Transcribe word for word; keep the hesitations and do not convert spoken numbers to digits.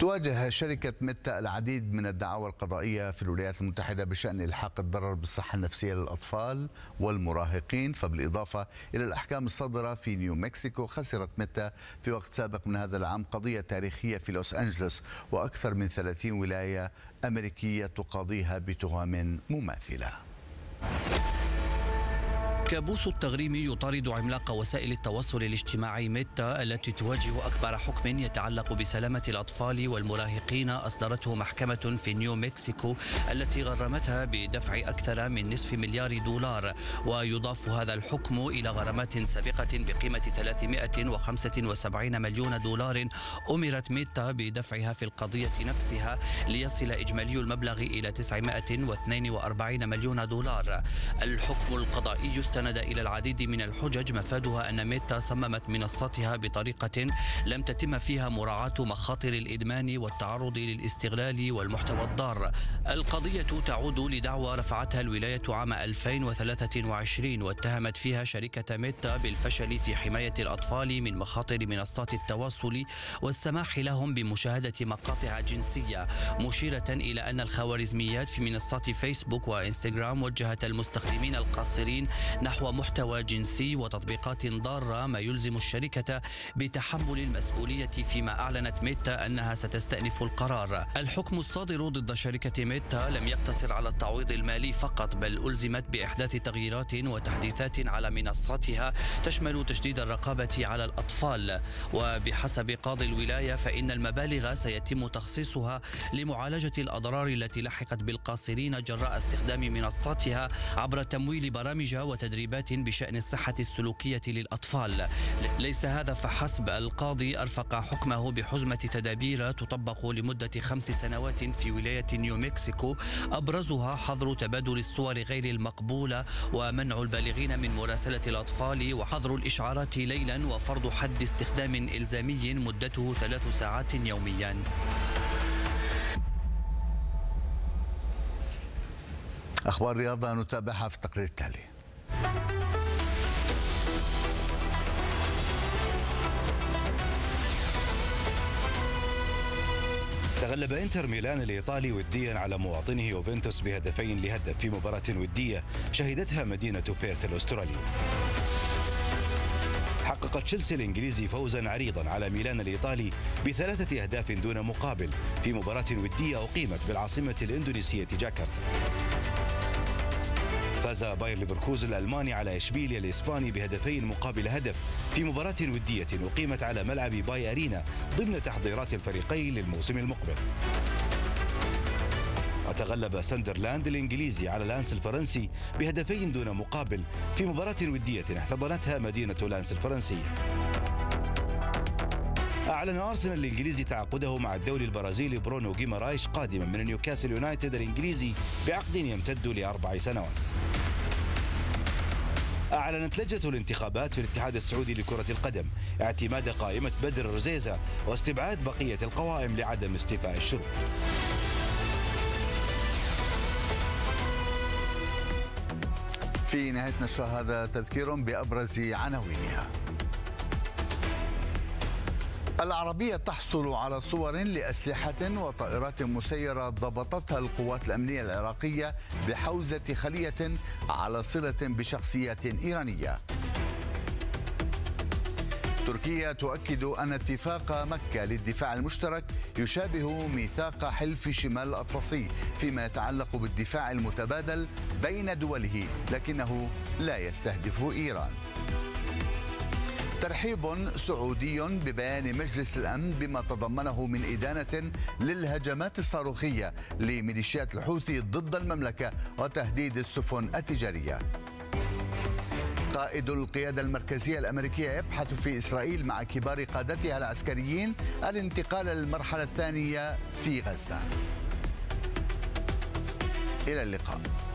تواجه شركة ميتا العديد من الدعاوى القضائية في الولايات المتحدة بشأن إلحاق الضرر بالصحة النفسية للأطفال والمراهقين. فبالإضافة إلى الأحكام الصادرة في نيو مكسيكو، خسرت ميتا في وقت سابق من هذا العام قضية تاريخية في لوس أنجلوس، وأكثر من ثلاثين ولاية أمريكية تقاضيها بتهم مماثلة. كابوس التغريم يطارد عملاق وسائل التواصل الاجتماعي ميتا التي تواجه أكبر حكم يتعلق بسلامة الأطفال والمراهقين أصدرته محكمة في نيو مكسيكو التي غرمتها بدفع أكثر من نصف مليار دولار. ويضاف هذا الحكم إلى غرامات سابقة بقيمة ثلاثمائة وخمسة وسبعين مليون دولار أمرت ميتا بدفعها في القضية نفسها، ليصل إجمالي المبلغ إلى تسعمائة واثنين وأربعين مليون دولار. الحكم القضائي استند إلى العديد من الحجج، مفادها أن ميتا صممت منصاتها بطريقة لم تتم فيها مراعاة مخاطر الإدمان والتعرض للاستغلال والمحتوى الضار. القضية تعود لدعوى رفعتها الولاية عام ألفين وثلاثة وعشرين، واتهمت فيها شركة ميتا بالفشل في حماية الأطفال من مخاطر منصات التواصل والسماح لهم بمشاهدة مقاطع جنسية، مشيرة إلى أن الخوارزميات في منصات فيسبوك وإنستغرام وجهت المستخدمين القاصرين نحو محتوى جنسي وتطبيقات ضارة، ما يلزم الشركة بتحمل المسؤولية، فيما أعلنت ميتا أنها ستستأنف القرار. الحكم الصادر ضد شركة ميتا لم يقتصر على التعويض المالي فقط، بل ألزمت بإحداث تغييرات وتحديثات على منصاتها تشمل تشديد الرقابة على الأطفال. وبحسب قاضي الولاية فإن المبالغ سيتم تخصيصها لمعالجة الأضرار التي لحقت بالقاصرين جراء استخدام منصاتها عبر تمويل برامج وتدريبات بشأن الصحة السلوكية للأطفال. ليس هذا فحسب، القاضي أرفق حكمه بحزمة تدابير تطبق لمدة خمس سنوات في ولاية نيو مكسيكو، أبرزها حظر تبادل الصور غير المقبولة ومنع البالغين من مراسلة الأطفال وحظر الإشعارات ليلا وفرض حد استخدام إلزامي مدته ثلاث ساعات يوميا. أخبار رياضة نتابعها في التقرير التالي. تغلب انتر ميلان الإيطالي وديا على مواطنه يوفنتوس بهدفين لهدف في مباراة ودية شهدتها مدينة بيرث الأسترالية. حقق تشيلسي الإنجليزي فوزا عريضا على ميلان الإيطالي بثلاثة أهداف دون مقابل في مباراة ودية أقيمت بالعاصمة الإندونيسية جاكرتا. فاز باير ليفركوزن الألماني على إشبيليا الإسباني بهدفين مقابل هدف في مباراة ودية أقيمت على ملعب باي أرينا ضمن تحضيرات الفريقين للموسم المقبل. وتغلب ساندرلاند الإنجليزي على لانس الفرنسي بهدفين دون مقابل في مباراة ودية احتضنتها مدينة لانس الفرنسية. أعلن أرسنال الإنجليزي تعاقده مع الدولي البرازيلي برونو غيمارايش قادما من نيوكاسل يونايتد الإنجليزي بعقد يمتد لأربع سنوات. أعلنت لجنة الانتخابات في الاتحاد السعودي لكرة القدم اعتماد قائمة بدر رزيزة واستبعاد بقية القوائم لعدم استيفاء الشروط. في نهاية نشر هذا تذكير بأبرز عناوينها. العربية تحصل على صور لأسلحة وطائرات مسيرة ضبطتها القوات الأمنية العراقية بحوزة خلية على صلة بشخصيات إيرانية. تركيا تؤكد أن اتفاق مكة للدفاع المشترك يشابه ميثاق حلف شمال الأطلسي فيما يتعلق بالدفاع المتبادل بين دوله، لكنه لا يستهدف إيران. ترحيب سعودي ببيان مجلس الأمن بما تضمنه من إدانة للهجمات الصاروخية لميليشيات الحوثي ضد المملكة وتهديد السفن التجارية. قائد القيادة المركزية الأمريكية يبحث في إسرائيل مع كبار قادتها العسكريين الانتقال للمرحلة الثانية في غزة. إلى اللقاء.